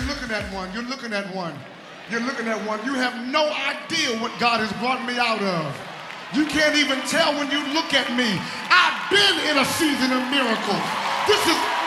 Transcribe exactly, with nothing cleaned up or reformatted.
You're looking at one. You're looking at one. You're looking at one. You have no idea what God has brought me out of. You can't even tell when you look at me. I've been in a season of miracles. This is